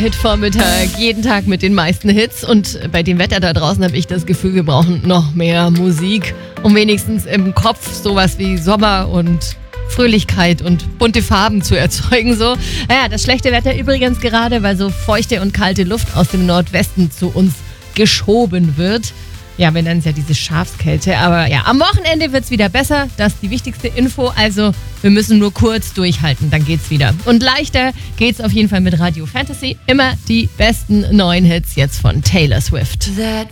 Hit-Vormittag, jeden Tag mit den meisten Hits. Und bei dem Wetter da draußen habe ich das Gefühl, wir brauchen noch mehr Musik, um wenigstens im Kopf sowas wie Sommer und Fröhlichkeit und bunte Farben zu erzeugen. So. Naja, das schlechte Wetter übrigens gerade, weil so feuchte und kalte Luft aus dem Nordwesten zu uns geschoben wird. Ja, wir nennen es ja diese Schafskälte. Aber ja, am Wochenende wird es wieder besser. Das ist die wichtigste Info. Also, wir müssen nur kurz durchhalten, dann geht's wieder. Und leichter geht's auf jeden Fall mit Radio Fantasy. Immer die besten neuen Hits jetzt von Taylor Swift. That